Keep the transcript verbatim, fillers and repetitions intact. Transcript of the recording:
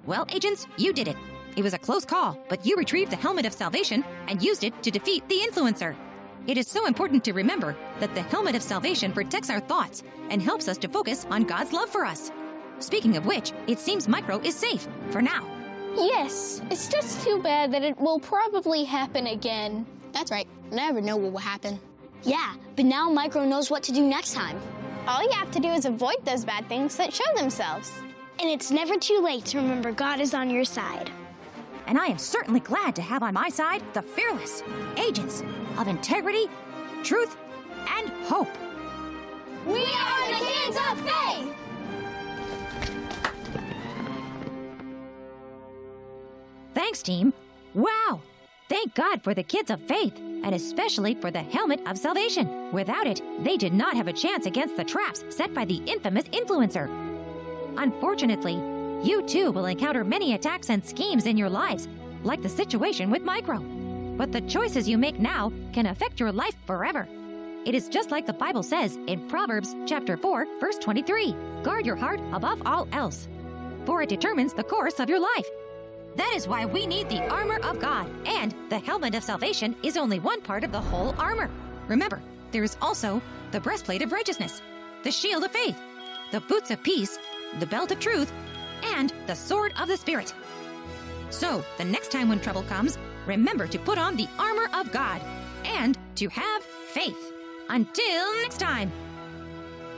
Well, agents, you did it. It was a close call, but you retrieved the helmet of salvation and used it to defeat the influencer. It is so important to remember that the helmet of salvation protects our thoughts and helps us to focus on God's love for us. Speaking of which, it seems Micro is safe, for now. Yes, it's just too bad that it will probably happen again. That's right. I never know what will happen. Yeah, but now Micro knows what to do next time. All you have to do is avoid those bad things that show themselves. And it's never too late to remember God is on your side. And I am certainly glad to have on my side the fearless agents of integrity, truth, and hope. We are the Kids of Faith! Thanks, team. Wow! Thank God for the Kids of Faith, and especially for the helmet of salvation. Without it, they did not have a chance against the traps set by the infamous influencer. Unfortunately, you too will encounter many attacks and schemes in your lives, like the situation with Micro. But the choices you make now can affect your life forever. It is just like the Bible says in Proverbs chapter four, verse twenty-three. Guard your heart above all else, for it determines the course of your life. That is why we need the armor of God, and the helmet of salvation is only one part of the whole armor. Remember, there is also the breastplate of righteousness, the shield of faith, the boots of peace, the belt of truth, and the sword of the Spirit. So, the next time when trouble comes, remember to put on the armor of God and to have faith. Until next time.